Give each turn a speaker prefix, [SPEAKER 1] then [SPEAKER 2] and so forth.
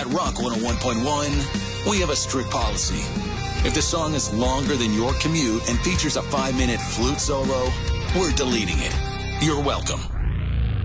[SPEAKER 1] At Rock 101.1, we have a strict policy. If the song is longer than your commute and features a 5-minute flute solo, we're deleting it. You're welcome.